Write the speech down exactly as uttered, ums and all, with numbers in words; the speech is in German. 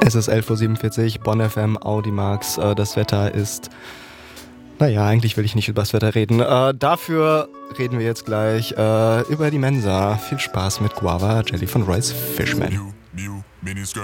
Es ist elf Uhr siebenundvierzig, Bonn F M, Audimax. Äh, das Wetter ist... Naja, eigentlich will ich nicht über das Wetter reden. Äh, dafür reden wir jetzt gleich äh, über die Mensa. Viel Spaß mit Guava Jelly von Royce Fishman.